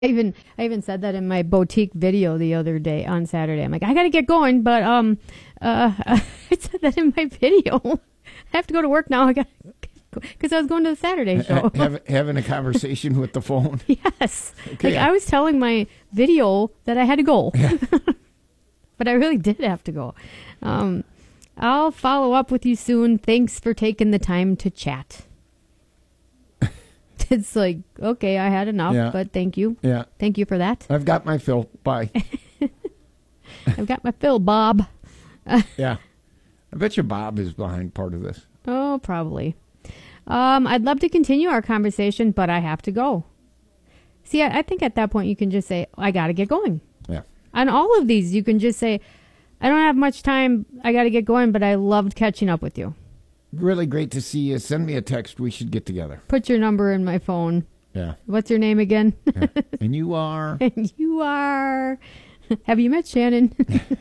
I even said that in my boutique video the other day on Saturday. I'm like, I got to get going, but I said that in my video. I have to go to work now. I got because I was going to the Saturday show. Having a conversation with the phone. Yes. Okay. Like I was telling my video that I had to go. Yeah. But I really did have to go. I'll follow up with you soon. Thanks for taking the time to chat. It's like, okay, I had enough, but thank you. Yeah. Thank you for that. I've got my fill. Bye. I've got my fill, Bob. Yeah. I bet you Bob is behind part of this. Oh, probably. I'd love to continue our conversation, but I have to go. See, I think at that point you can just say, I got to get going. Yeah. On all of these, you can just say, I don't have much time. I got to get going, but I loved catching up with you. Really great to see you. Send me a text. We should get together. Put your number in my phone. Yeah. What's your name again? Yeah. And you are? And you are. Have you met Shannon?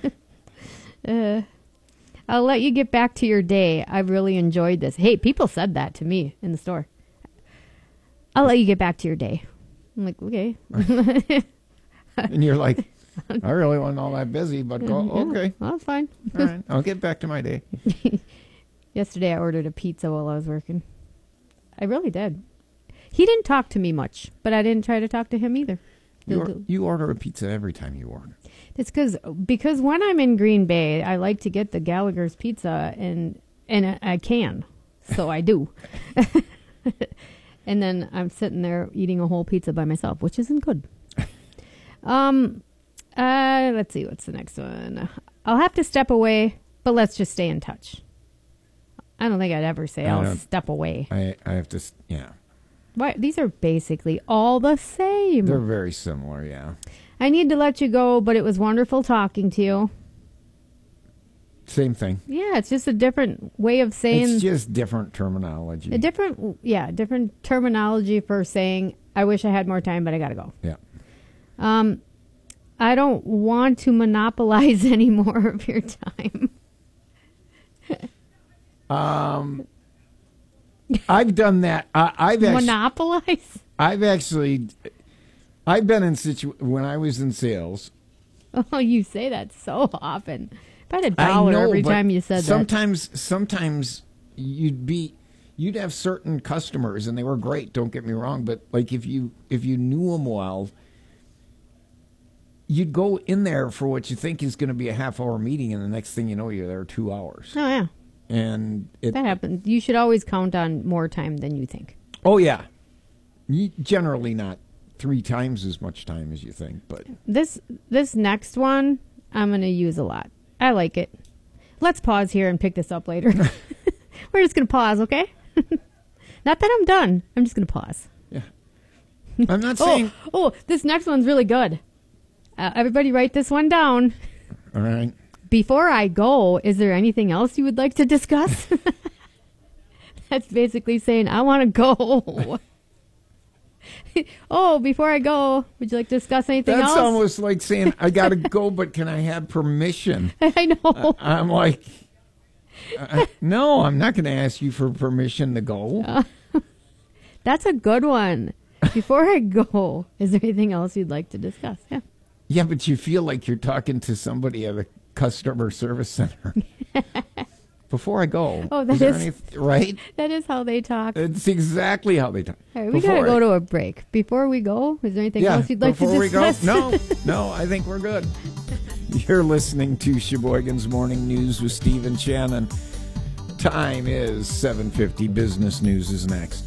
I'll let you get back to your day. I've really enjoyed this. Hey, people said that to me in the store. I'll let you get back to your day. I'm like, okay. And you're like, I really wasn't all that busy, but go, Yeah, okay. well, that's fine. All right. I'll get back to my day. Yesterday I ordered a pizza while I was working. I really did. He didn't talk to me much, but I didn't try to talk to him either. You order a pizza every time you order. It's because when I'm in Green Bay, I like to get the Gallagher's pizza and I can, so I do. And then I'm sitting there eating a whole pizza by myself, which isn't good. Let's see, what's the next one? I'll have to step away, but let's just stay in touch. I don't think I'd ever say I'll step away. I have to, yeah. Why? These are basically all the same. They're very similar, yeah. I need to let you go, but it was wonderful talking to you. Same thing. Yeah, it's just a different way of saying. It's just different terminology. Different terminology for saying, I wish I had more time, but I got to go. Yeah. I don't want to monopolize any more of your time. I've done that. Monopolize? I've been in when I was in sales. Oh, you say that so often. About $1 every time you said that. Sometimes you'd have certain customers and they were great. Don't get me wrong, but like if you knew them well, you'd go in there for what you think is going to be a half-hour meeting, and the next thing you know, you're there 2 hours. Oh yeah, and that happens. You should always count on more time than you think. Oh yeah, generally not 3 times as much time as you think, but this next one I'm going to use a lot. I like it. Let's pause here and pick this up later. We're just going to pause, okay? Not that I'm done. I'm just going to pause. Yeah. I'm not saying... Oh, this next one's really good. Everybody write this one down. All right. Before I go, is there anything else you would like to discuss? That's basically saying, I want to go. Oh, before I go, would you like to discuss anything else? That's almost like saying, I got to go, but can I have permission? I know. I'm like, no, I'm not going to ask you for permission to go. That's a good one. Before I go, is there anything else you'd like to discuss? Yeah. Yeah, but you feel like you're talking to somebody at a customer service center. Before I go. Oh, that is right? That is how they talk. It's exactly how they talk. All right, we got to go to a break. Before we go, is there anything else you'd like to discuss? Before we go? No, I think we're good. You're listening to Sheboygan's Morning News with Steve and Shannon. Time is 7:50. Business News is next.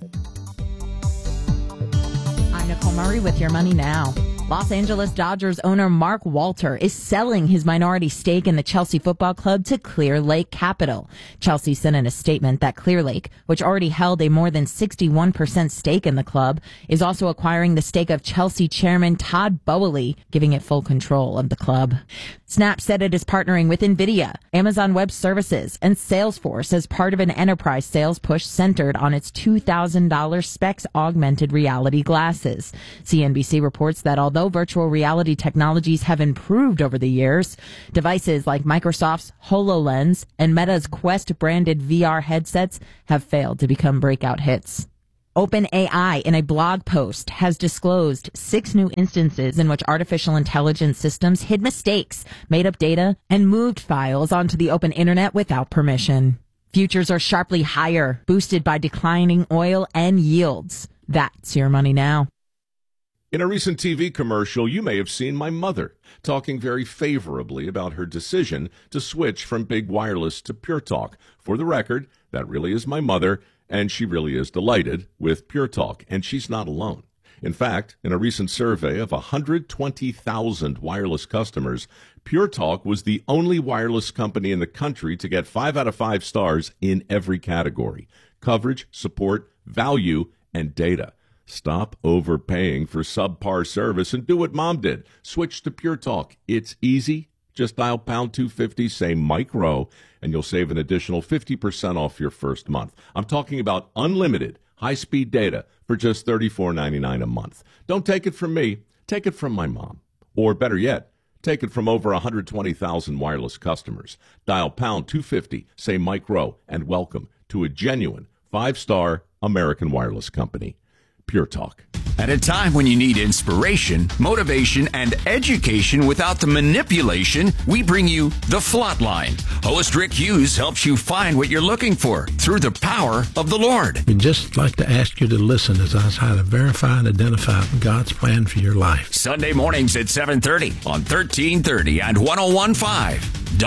I'm Nicole Murray with Your Money Now. Los Angeles Dodgers owner Mark Walter is selling his minority stake in the Chelsea Football Club to Clear Lake Capital. Chelsea sent in a statement that Clear Lake, which already held a more than 61% stake in the club, is also acquiring the stake of Chelsea chairman Todd Boehly, giving it full control of the club. Snap said it is partnering with NVIDIA, Amazon Web Services, and Salesforce as part of an enterprise sales push centered on its $2,000 Specs augmented reality glasses. CNBC reports that although virtual reality technologies have improved over the years, devices like Microsoft's HoloLens and Meta's Quest branded VR headsets have failed to become breakout hits. OpenAI, in a blog post, has disclosed 6 new instances in which artificial intelligence systems hid mistakes, made up data, and moved files onto the open internet without permission. Futures are sharply higher, boosted by declining oil and yields. That's your money now. In a recent TV commercial, you may have seen my mother talking very favorably about her decision to switch from big wireless to Pure Talk. For the record, that really is my mother, and she really is delighted with Pure Talk, and she's not alone. In fact, in a recent survey of 120,000 wireless customers, Pure Talk was the only wireless company in the country to get 5 out of 5 stars in every category: coverage, support, value, and data. Stop overpaying for subpar service and do what Mom did. Switch to Pure Talk. It's easy. Just dial pound 250, say Mike Rowe, and you'll save an additional 50% off your first month. I'm talking about unlimited high-speed data for just $34.99 a month. Don't take it from me. Take it from my mom. Or better yet, take it from over 120,000 wireless customers. Dial pound 250, say Mike Rowe, and welcome to a genuine 5-star American wireless company. Pure Talk. At a time when you need inspiration, motivation, and education without the manipulation, we bring you The Flatline. Host Rick Hughes helps you find what you're looking for through the power of the Lord. We'd just like to ask you to listen as I try to verify and identify God's plan for your life. Sunday mornings at 7:30 on 1330 and 101.5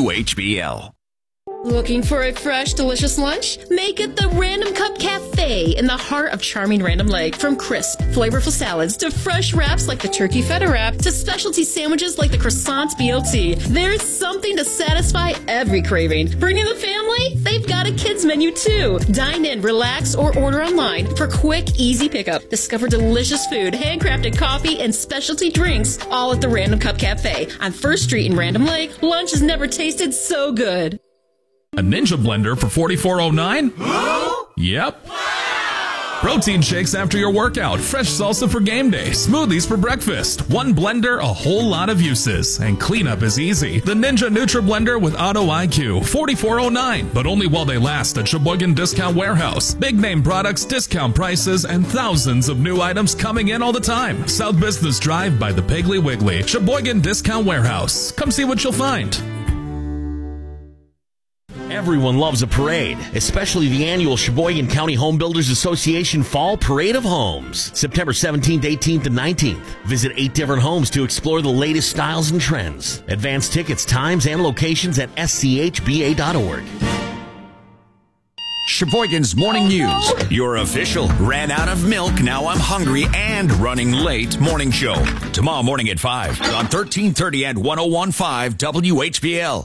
WHBL. Looking for a fresh, delicious lunch? Make it the Random Cup Cafe in the heart of charming Random Lake. From crisp, flavorful salads to fresh wraps like the turkey feta wrap to specialty sandwiches like the croissants BLT, there's something to satisfy every craving. Bring in the family? They've got a kids menu too. Dine in, relax, or order online for quick, easy pickup. Discover delicious food, handcrafted coffee, and specialty drinks all at the Random Cup Cafe on 1st Street in Random Lake. Lunch has never tasted so good. A Ninja blender for $44.09? Yep. Wow. Protein shakes after your workout, fresh salsa for game day, smoothies for breakfast. One blender, a whole lot of uses, and cleanup is easy. The Ninja NutriBlender with Auto IQ, $44.09, but only while they last at Sheboygan Discount Warehouse. Big name products, discount prices, and thousands of new items coming in all the time. South Business Drive by the Piggly Wiggly. Sheboygan Discount Warehouse. Come see what you'll find. Everyone loves a parade, especially the annual Sheboygan County Home Builders Association Fall Parade of Homes, September 17th, 18th, and 19th. Visit 8 different homes to explore the latest styles and trends. Advance tickets, times, and locations at schba.org. Sheboygan's Morning News, your official ran out of milk, now I'm hungry, and running late morning show. Tomorrow morning at 5 on 1330 and 101.5 WHBL.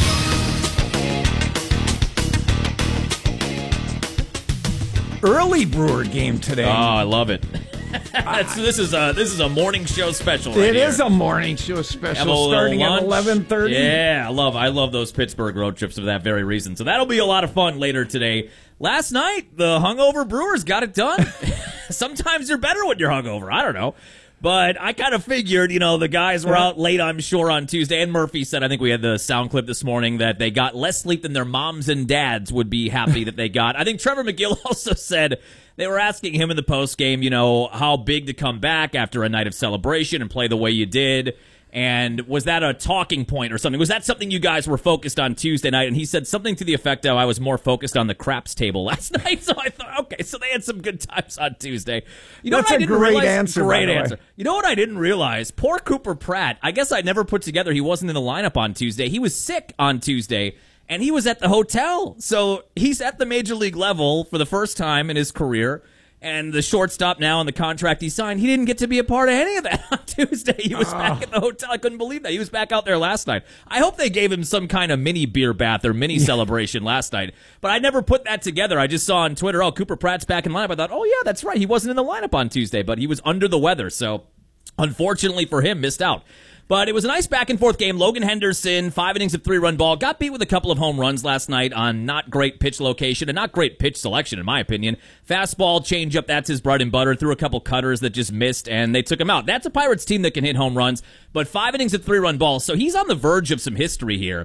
Early Brewer game today. Oh, I love it. This is a morning show special. Right It here. is a morning show special starting at 11:30. Yeah, I love those Pittsburgh road trips for that very reason. So that'll be a lot of fun later today. Last night, the hungover Brewers got it done. Sometimes you're better when you're hungover. I don't know. But I kind of figured, the guys were out late, I'm sure, on Tuesday. And Murphy said, I think we had the sound clip this morning, that they got less sleep than their moms and dads would be happy that they got. I think Trevor McGill also said they were asking him in the postgame, how big to come back after a night of celebration and play the way you did. And was that a talking point or something? Was that something you guys were focused on Tuesday night? And he said something to the effect of, I was more focused on the craps table last night. So I thought, okay, so they had some good times on Tuesday. That's a great answer. Great answer. You know what I didn't realize? Poor Cooper Pratt. I guess I never put together he wasn't in the lineup on Tuesday. He was sick on Tuesday, and he was at the hotel. So he's at the major league level for the first time in his career. And the shortstop now on the contract he signed, he didn't get to be a part of any of that on Tuesday. He was back at the hotel. I couldn't believe that. He was back out there last night. I hope they gave him some kind of mini beer bath or mini celebration last night. But I never put that together. I just saw on Twitter, Cooper Pratt's back in lineup. I thought, yeah, that's right. He wasn't in the lineup on Tuesday, but he was under the weather. So unfortunately for him, missed out. But it was a nice back-and-forth game. Logan Henderson, 5 innings of 3-run ball, got beat with a couple of home runs last night on not great pitch location and not great pitch selection, in my opinion. Fastball, changeup, that's his bread and butter. Threw a couple cutters that just missed, and they took him out. That's a Pirates team that can hit home runs, but 5 innings of 3-run ball, so he's on the verge of some history here.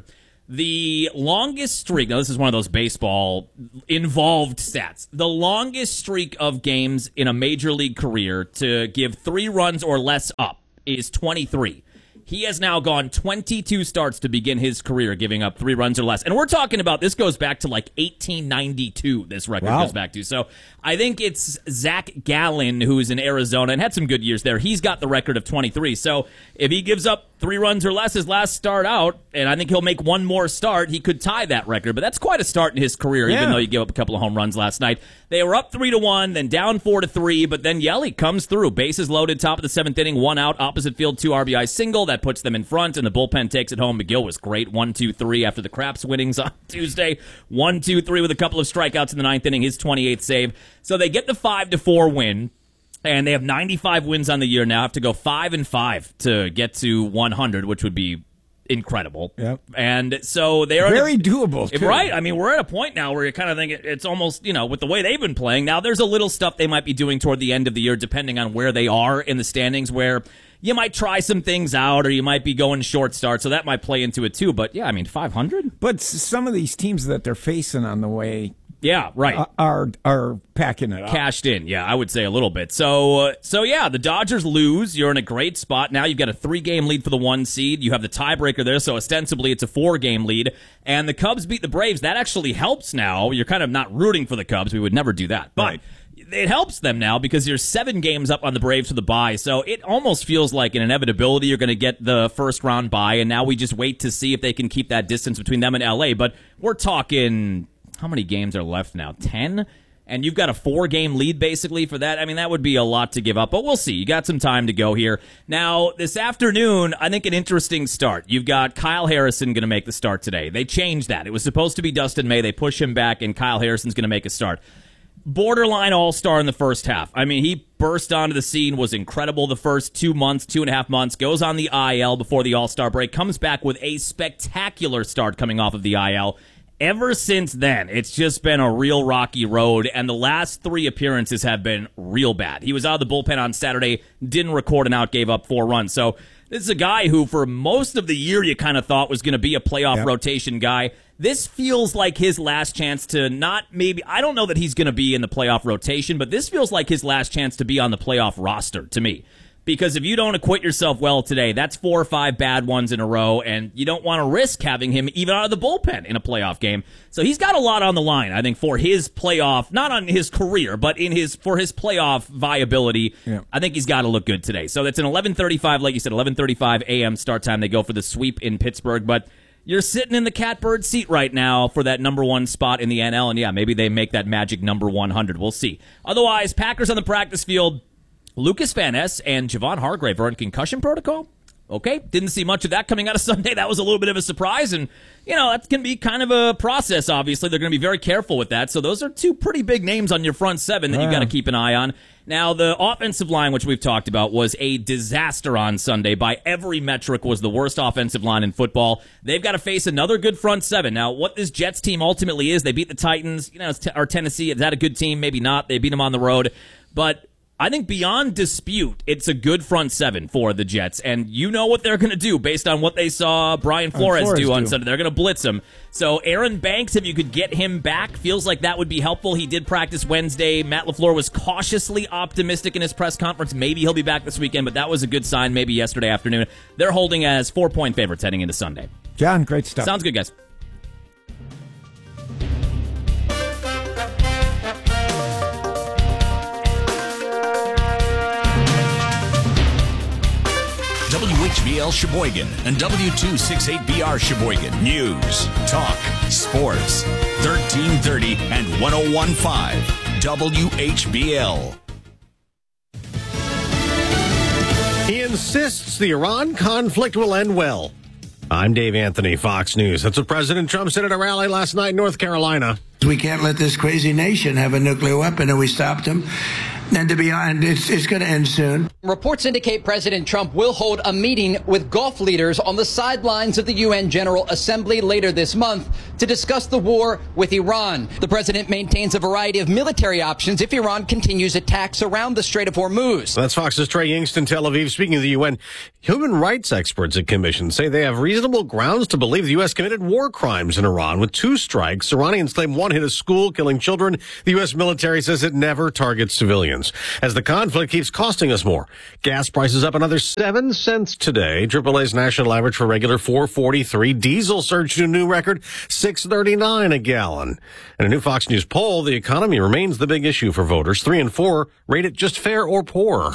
The longest streak, now this is one of those baseball-involved stats, the longest streak of games in a major league career to give 3 runs or less up is 23. He has now gone 22 starts to begin his career giving up 3 runs or less. And we're talking about, this goes back to like 1892, this record goes back to. So I think it's Zach Gallen, who's in Arizona and had some good years there. He's got the record of 23. So if he gives up 3 runs or less his last start out, and I think he'll make one more start, he could tie that record. But that's quite a start in his career, even though he gave up a couple of home runs last night. They were up 3-1, then down 4-3, but then Yelly comes through. Bases loaded, top of the 7th inning, 1 out, opposite field, 2 RBI single. That puts them in front, and the bullpen takes it home. McGill was great, 1-2-3 after the Craps winnings on Tuesday. 1-2-3 with a couple of strikeouts in the 9th inning, his 28th save. So they get the 5-4 win. And they have 95 wins on the year now. Have to go 5-5 to get to 100, which would be incredible. Yep. And so they're very doable, too. Right? I mean, we're at a point now where you kind of think it's almost, with the way they've been playing. Now, there's a little stuff they might be doing toward the end of the year, depending on where they are in the standings, where you might try some things out, or you might be going short start. So that might play into it, too. But, yeah, I mean, 500? But some of these teams that they're facing on the way... Yeah, right. Are packing it up. Cashed in, yeah, I would say a little bit. So yeah, the Dodgers lose. You're in a great spot. Now you've got a 3-game lead for the 1 seed. You have the tiebreaker there, so ostensibly it's a 4-game lead. And the Cubs beat the Braves. That actually helps now. You're kind of not rooting for the Cubs. We would never do that. But it helps them now because you're 7 games up on the Braves for the bye. So it almost feels like an inevitability you're going to get the first round bye. And now we just wait to see if they can keep that distance between them and LA. But we're talking... How many games are left now? 10? And you've got a 4-game lead basically for that. I mean, that would be a lot to give up, but we'll see. You got some time to go here. Now, this afternoon, I think an interesting start. You've got Kyle Harrison going to make the start today. They changed that. It was supposed to be Dustin May. They push him back, and Kyle Harrison's going to make a start. Borderline all-star in the first half. I mean, he burst onto the scene, was incredible the first 2.5 months, goes on the IL before the all-star break, comes back with a spectacular start coming off of the IL. Ever since then, it's just been a real rocky road, and the last 3 appearances have been real bad. He was out of the bullpen on Saturday, didn't record an out, gave up 4 runs. So this is a guy who, for most of the year, you kind of thought was going to be a playoff rotation guy. This feels like his last chance to I don't know that he's going to be in the playoff rotation, but this feels like his last chance to be on the playoff roster to me. Because if you don't acquit yourself well today, that's 4 or 5 bad ones in a row, and you don't want to risk having him even out of the bullpen in a playoff game. So he's got a lot on the line, I think, for his playoff, not on his career, but for his playoff viability. Yeah. I think he's got to look good today. So that's an 11:35, like you said, 11:35 a.m. start time. They go for the sweep in Pittsburgh, but you're sitting in the catbird seat right now for that number 1 spot in the NL, and yeah, maybe they make that magic number 100. We'll see. Otherwise, Packers on the practice field. Lucas Van Ness and Javon Hargrave are in concussion protocol. Okay, didn't see much of that coming out of Sunday. That was a little bit of a surprise, and, that can be kind of a process, obviously. They're going to be very careful with that. So those are 2 pretty big names on your front 7 that you've got to keep an eye on. Now, the offensive line, which we've talked about, was a disaster on Sunday. By every metric, was the worst offensive line in football. They've got to face another good front 7. Now, what this Jets team ultimately is, they beat the Titans, or Tennessee. Is that a good team? Maybe not. They beat them on the road. But I think beyond dispute, it's a good front 7 for the Jets. And you know what they're going to do based on what they saw Brian Flores do on Sunday. They're going to blitz him. So Aaron Banks, if you could get him back, feels like that would be helpful. He did practice Wednesday. Matt LaFleur was cautiously optimistic in his press conference. Maybe he'll be back this weekend, but that was a good sign maybe yesterday afternoon. They're holding as 4-point favorites heading into Sunday. John, great stuff. Sounds good, guys. WHBL Sheboygan and W268BR Sheboygan. News, talk, sports. 1330 and 101.5 WHBL. He insists the Iran conflict will end well. I'm Dave Anthony, Fox News. That's what President Trump said at a rally last night in North Carolina. We can't let this crazy nation have a nuclear weapon, and we stopped him. And it's going to end soon. Reports indicate President Trump will hold a meeting with Gulf leaders on the sidelines of the UN General Assembly later this month to discuss the war with Iran. The president maintains a variety of military options if Iran continues attacks around the Strait of Hormuz. That's Fox's Trey Yingst in Tel Aviv. Speaking of the UN, human rights experts at Commission say they have reasonable grounds to believe the U.S. committed war crimes in Iran with 2 strikes. Iranians claim one hit a school, killing children. The U.S. military says it never targets civilians. As the conflict keeps costing us more. Gas prices up another 7 cents today. AAA's national average for regular $4.43. Diesel surged to a new record, $6.39 a gallon. In a new Fox News poll, the economy remains the big issue for voters. 3 in 4 rate it just fair or poor.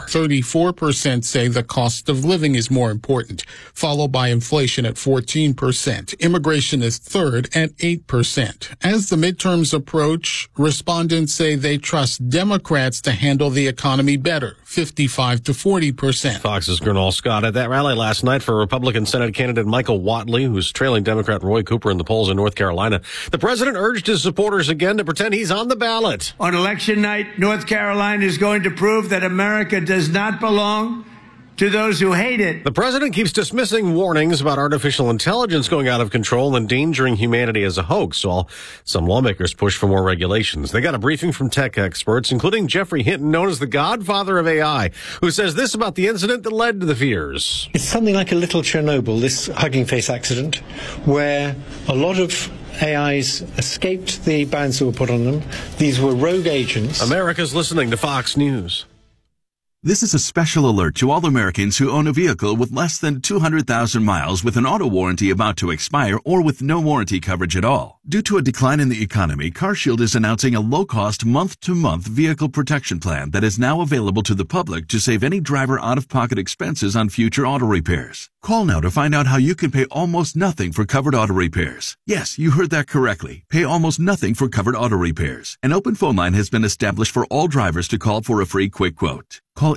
34% say the cost of living is more important, followed by inflation at 14%. Immigration is third at 8%. As the midterms approach, respondents say they trust Democrats to handle the economy better, 55 to 40%. Fox's Gernal Scott at that rally last night for Republican Senate candidate Michael Whatley, who's trailing Democrat Roy Cooper in the polls in North Carolina. The president urged his supporters again to pretend he's on the ballot. On election night, North Carolina is going to prove that America does not belong to those who hate it. The president keeps dismissing warnings about artificial intelligence going out of control and endangering humanity as a hoax, while some lawmakers push for more regulations. They got a briefing from tech experts, including Jeffrey Hinton, known as the godfather of AI, who says this about the incident that led to the fears. It's something like a little Chernobyl, this Hugging Face accident, where a lot of AIs escaped the bans that were put on them. These were rogue agents. America's listening to Fox News. This is a special alert to all Americans who own a vehicle with less than 200,000 miles with an auto warranty about to expire or with no warranty coverage at all. Due to a decline in the economy, CarShield is announcing a low-cost month-to-month vehicle protection plan that is now available to the public to save any driver out-of-pocket expenses on future auto repairs. Call now to find out how you can pay almost nothing for covered auto repairs. Yes, you heard that correctly. Pay almost nothing for covered auto repairs. An open phone line has been established for all drivers to call for a free quick quote. Call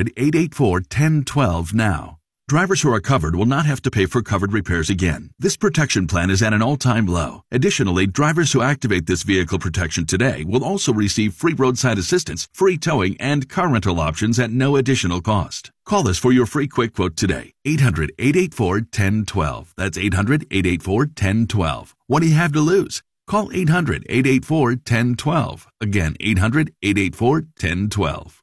800-884-1012 now. Drivers who are covered will not have to pay for covered repairs again. This protection plan is at an all-time low. Additionally, drivers who activate this vehicle protection today will also receive free roadside assistance, free towing, and car rental options at no additional cost. Call us for your free quick quote today. 800-884-1012. That's 800-884-1012. What do you have to lose? Call 800-884-1012. Again, 800-884-1012.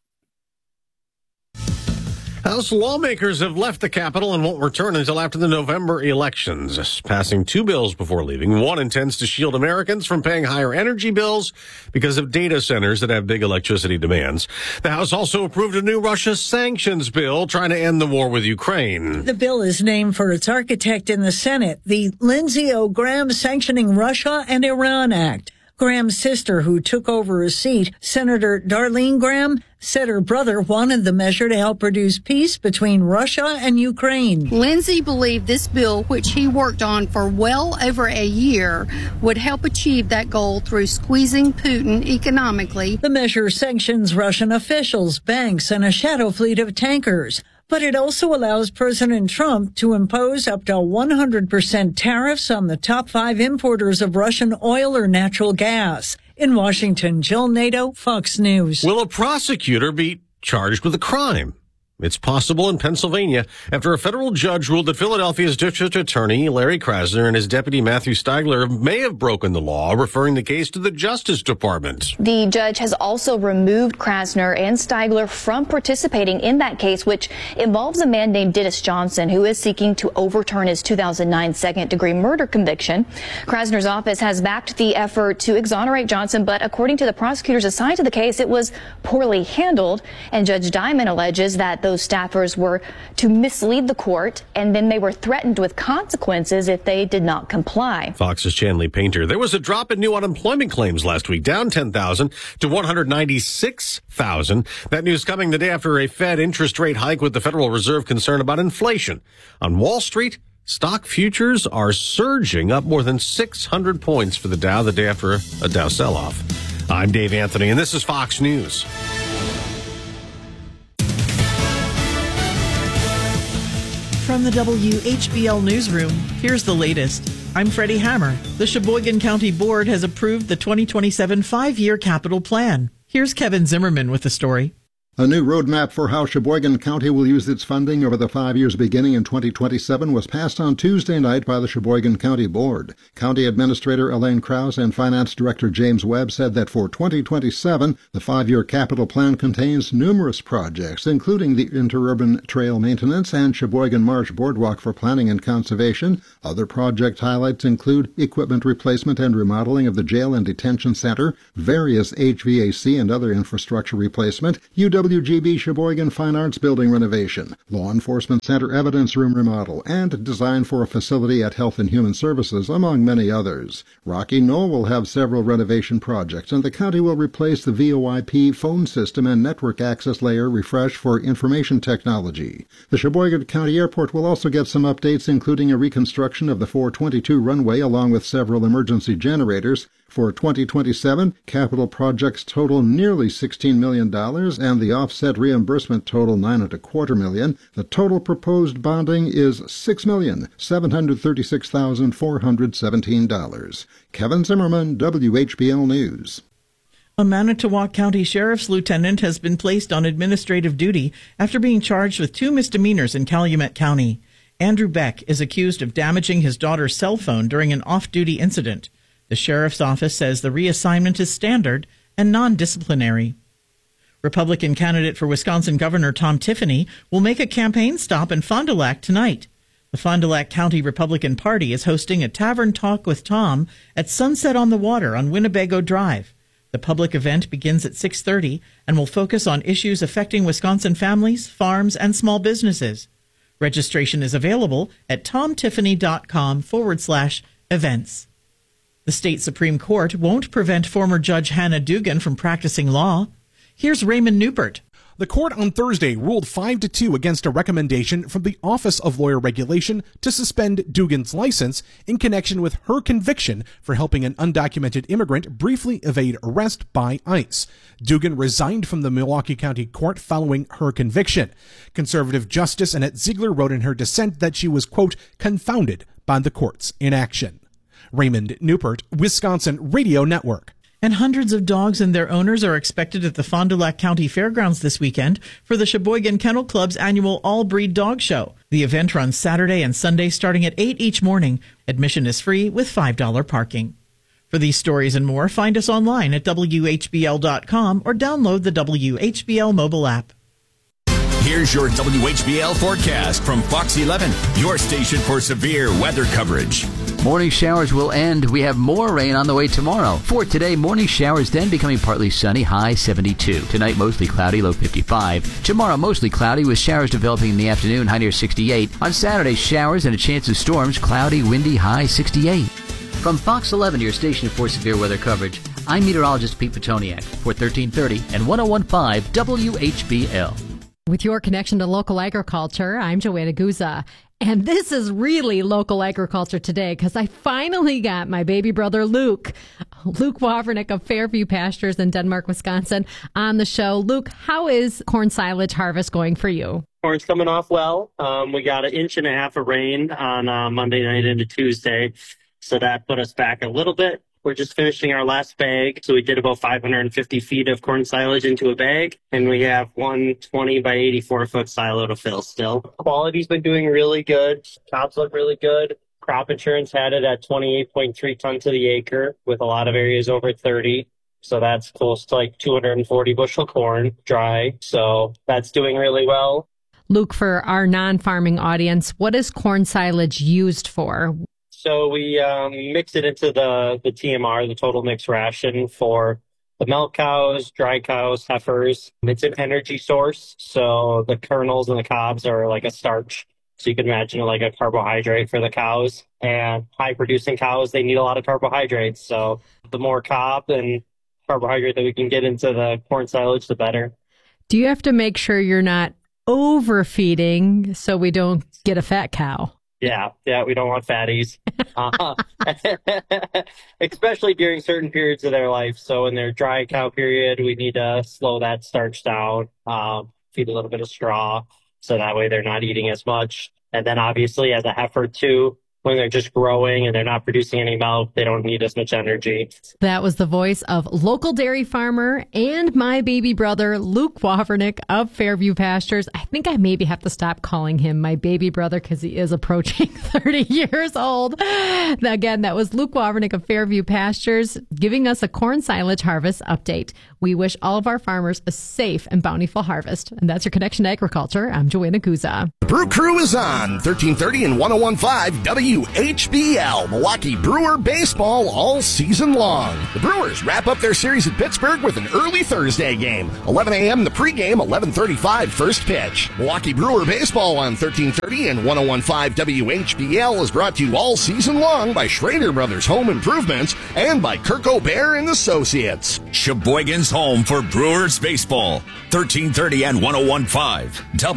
House lawmakers have left the Capitol and won't return until after the November elections, passing 2 bills before leaving. One intends to shield Americans from paying higher energy bills because of data centers that have big electricity demands. The House also approved a new Russia sanctions bill trying to end the war with Ukraine. The bill is named for its architect in the Senate, the Lindsey O. Graham Sanctioning Russia and Iran Act. Graham's sister, who took over his seat, Senator Darlene Graham, said her brother wanted the measure to help produce peace between Russia and Ukraine. Lindsey believed this bill, which he worked on for well over a year, would help achieve that goal through squeezing Putin economically. The measure sanctions Russian officials, banks, and a shadow fleet of tankers. But it also allows President Trump to impose up to 100% tariffs on the top 5 importers of Russian oil or natural gas. In Washington, Jill Nato, Fox News. Will a prosecutor be charged with a crime? It's possible in Pennsylvania after a federal judge ruled that Philadelphia's district attorney, Larry Krasner, and his deputy, Matthew Steigler, may have broken the law, referring the case to the Justice Department. The judge has also removed Krasner and Steigler from participating in that case, which involves a man named Dennis Johnson, who is seeking to overturn his 2009 second-degree murder conviction. Krasner's office has backed the effort to exonerate Johnson, but according to the prosecutors assigned to the case, it was poorly handled, and Judge Diamond alleges that those staffers were to mislead the court, and then they were threatened with consequences if they did not comply. Fox's Chanley Painter. There was a drop in new unemployment claims last week, down 10,000 to 196,000. That news coming the day after a Fed interest rate hike with the Federal Reserve concerned about inflation. On Wall Street, stock futures are surging up more than 600 points for the Dow the day after a Dow sell-off. I'm Dave Anthony, and this is Fox News. From the WHBL Newsroom, here's the latest. I'm Freddie Hammer. The Sheboygan County Board has approved the 2027 5-year capital plan. Here's Kevin Zimmerman with the story. A new roadmap for how Sheboygan County will use its funding over the 5 years beginning in 2027 was passed on Tuesday night by the Sheboygan County Board. County Administrator Elaine Krause and Finance Director James Webb said that for 2027, the 5-year capital plan contains numerous projects, including the interurban trail maintenance and Sheboygan Marsh Boardwalk for planning and conservation. Other project highlights include equipment replacement and remodeling of the jail and detention center, various HVAC and other infrastructure replacement, UWGB Sheboygan Fine Arts Building renovation, Law Enforcement Center evidence room remodel, and design for a facility at Health and Human Services, among many others. Rocky Knoll will have several renovation projects, and the county will replace the VoIP phone system and network access layer refresh for information technology. The Sheboygan County Airport will also get some updates, including a reconstruction of the 422 runway along with several emergency generators. For 2027, capital projects total nearly $16 million, and the offset reimbursement total $9.25 million. The total proposed bonding is $6,736,417. Kevin Zimmerman, WHBL News. A Manitowoc County Sheriff's Lieutenant has been placed on administrative duty after being charged with 2 misdemeanors in Calumet County. Andrew Beck is accused of damaging his daughter's cell phone during an off-duty incident. The sheriff's office says the reassignment is standard and non-disciplinary. Republican candidate for Wisconsin Governor Tom Tiffany will make a campaign stop in Fond du Lac tonight. The Fond du Lac County Republican Party is hosting a Tavern Talk with Tom at Sunset on the Water on Winnebago Drive. The public event begins at 6:30 and will focus on issues affecting Wisconsin families, farms, and small businesses. Registration is available at tomtiffany.com/events. The state Supreme Court won't prevent former Judge Hannah Dugan from practicing law. Here's Raymond Newport. The court on Thursday ruled 5-2 against a recommendation from the Office of Lawyer Regulation to suspend Dugan's license in connection with her conviction for helping an undocumented immigrant briefly evade arrest by ICE. Dugan resigned from the Milwaukee County Court following her conviction. Conservative Justice Annette Ziegler wrote in her dissent that she was, quote, confounded by the court's inaction. Raymond Newport, Wisconsin Radio Network. And hundreds of dogs and their owners are expected at the Fond du Lac County Fairgrounds this weekend for the Sheboygan Kennel Club's annual all-breed dog show. The event runs Saturday and Sunday starting at 8 each morning. Admission is free with $5 parking. For these stories and more, find us online at WHBL.com or download the WHBL mobile app. Here's your WHBL forecast from Fox 11, your station for severe weather coverage. Morning showers will end. We have more rain on the way tomorrow. For today, morning showers then becoming partly sunny, high 72. Tonight, mostly cloudy, low 55. Tomorrow, mostly cloudy with showers developing in the afternoon, high near 68. On Saturday, showers and a chance of storms, cloudy, windy, high 68. From Fox 11, your station for severe weather coverage, I'm meteorologist Pete Petoniak for 1330 and 101.5 WHBL. With your connection to local agriculture, I'm Joanna Guza. And this is really local agriculture today because I finally got my baby brother, Luke Wavernick of Fairview Pastures in Denmark, Wisconsin, on the show. Luke, how is corn silage harvest going for you? Corn's coming off well. We got 1.5 inches of rain on Monday night into Tuesday, so that put us back a little bit. We're just finishing our last bag, so we did about 550 feet of corn silage into a bag, and we have 120 by 84 foot silo to fill still. Quality's been doing really good. Tops look really good. Crop insurance had it at 28.3 tons to the acre, with a lot of areas over 30. So that's close to like 240 bushel corn dry. So that's doing really well. Luke, for our non-farming audience, what is corn silage used for? So we mix it into the TMR, the total mix ration, for the milk cows, dry cows, heifers. It's an energy source. So the kernels and the cobs are like a starch. So you can imagine like a carbohydrate for the cows. And high-producing cows, they need a lot of carbohydrates. So the more cob and carbohydrate that we can get into the corn silage, the better. Do you have to make sure you're not overfeeding so we don't get a fat cow? Yeah, we don't want fatties, especially during certain periods of their life. So in their dry cow period, we need to slow that starch down, feed a little bit of straw, so that way they're not eating as much. And then obviously as a heifer too, when they're just growing and they're not producing any milk, they don't need as much energy. That was the voice of local dairy farmer and my baby brother, Luke Wavernick of Fairview Pastures. I think I maybe have to stop calling him my baby brother because he is approaching 30 years old. Again, that was Luke Wavernick of Fairview Pastures giving us a corn silage harvest update. We wish all of our farmers a safe and bountiful harvest. And that's your Connection to Agriculture. I'm Joanna Kuza. The Brew Crew is on 1330 and 101.5 WHBL, Milwaukee Brewer baseball all season long. The Brewers wrap up their series at Pittsburgh with an early Thursday game. 11 a.m. the pregame, 11:35 first pitch. Milwaukee Brewer baseball on 1330 and 101.5 WHBL is brought to you all season long by Schrader Brothers Home Improvements and by Kirk O'Bear and Associates. Sheboygan's home for Brewers baseball. 1330 and 101.5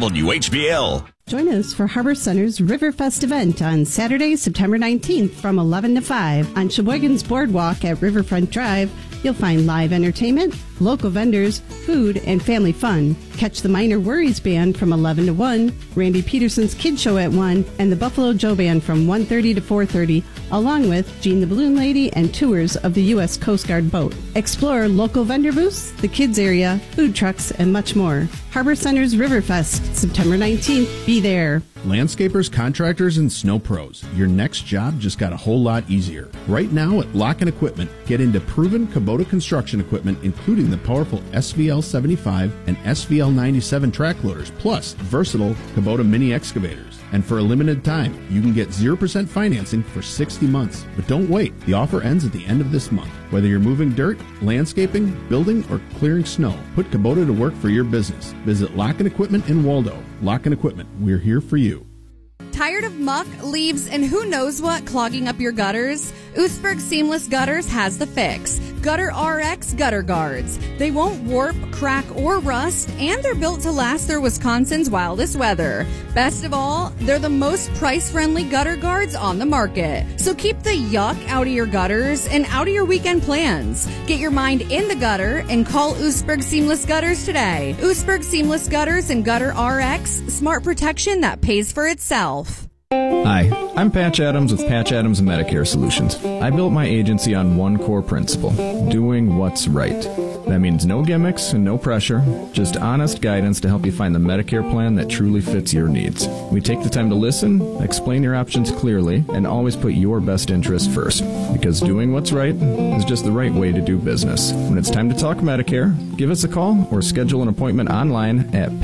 WHBL. Join us for Harbor Center's Riverfest event on Saturday, September 19th from 11 to 5 on Sheboygan's Boardwalk at Riverfront Drive. You'll find live entertainment, local vendors, food, and family fun. Catch the Minor Worries Band from 11 to 1, Randy Peterson's Kid Show at 1, and the Buffalo Joe Band from 1:30 to 4:30, along with Jean the Balloon Lady and tours of the U.S. Coast Guard boat. Explore local vendor booths, the kids area, food trucks, and much more. Harbor Center's Riverfest, September 19th. Be there. Landscapers, contractors, and snow pros. Your next job just got a whole lot easier. Right now at Lock & Equipment, get into proven Kubota construction equipment, including the powerful SVL 75 and SVL 97 track loaders, plus versatile Kubota mini excavators. And for a limited time, you can get 0% financing for 60 months. But don't wait. The offer ends at the end of this month. Whether you're moving dirt, landscaping, building, or clearing snow, put Kubota to work for your business. Visit Lock & Equipment in Waldo. Lock & Equipment, we're here for you. Tired of muck, leaves, and who knows what clogging up your gutters? Oostburg Seamless Gutters has the fix. Gutter RX Gutter Guards. They won't warp, crack, or rust, and they're built to last through Wisconsin's wildest weather. Best of all, they're the most price-friendly gutter guards on the market. So keep the yuck out of your gutters and out of your weekend plans. Get your mind in the gutter and call Oostburg Seamless Gutters today. Oostburg Seamless Gutters and Gutter RX, smart protection that pays for itself. Hi, I'm Patch Adams with Patch Adams Medicare Solutions. I built my agency on one core principle, doing what's right. That means no gimmicks and no pressure, just honest guidance to help you find the Medicare plan that truly fits your needs. We take the time to listen, explain your options clearly, and always put your best interest first. Because doing what's right is just the right way to do business. When it's time to talk Medicare, give us a call or schedule an appointment online at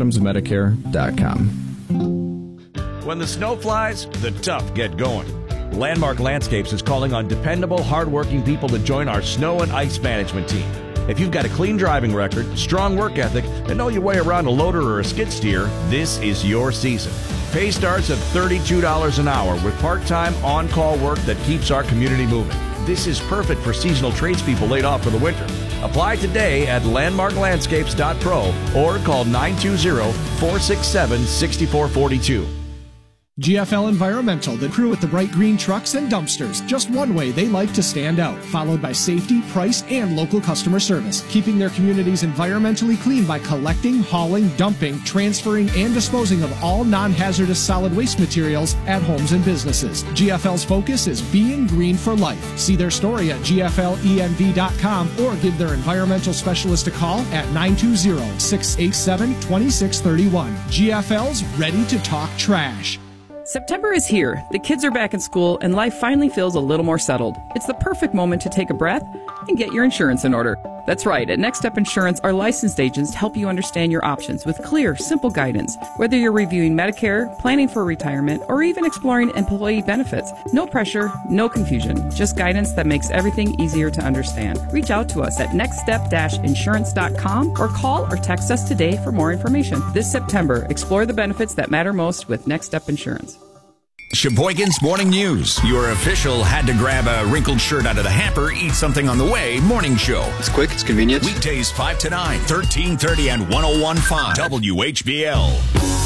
patchadamsmedicare.com. When the snow flies, the tough get going. Landmark Landscapes is calling on dependable, hardworking people to join our snow and ice management team. If you've got a clean driving record, strong work ethic, and know your way around a loader or a skid steer, this is your season. Pay starts at $32 an hour with part-time on-call work that keeps our community moving. This is perfect for seasonal tradespeople laid off for the winter. Apply today at landmarklandscapes.pro or call 920-467-6442. GFL Environmental, the crew with the bright green trucks and dumpsters. Just one way they like to stand out, followed by safety, price, and local customer service. Keeping their communities environmentally clean by collecting, hauling, dumping, transferring, and disposing of all non-hazardous solid waste materials at homes and businesses. GFL's focus is being green for life. See their story at gflenv.com or give their environmental specialist a call at 920-687-2631. GFL's ready to talk trash. September is here. The kids are back in school and life finally feels a little more settled. It's the perfect moment to take a breath and get your insurance in order. That's right. At Next Step Insurance, our licensed agents help you understand your options with clear, simple guidance. Whether you're reviewing Medicare, planning for retirement, or even exploring employee benefits, no pressure, no confusion. Just guidance that makes everything easier to understand. Reach out to us at nextstep-insurance.com or call or text us today for more information. This September, explore the benefits that matter most with Next Step Insurance. Sheboygan's Morning News. Your official had to grab a wrinkled shirt out of the hamper, eat something on the way morning show. It's quick, it's convenient. Weekdays 5 to 9, 1330 and 101.5 WHBL.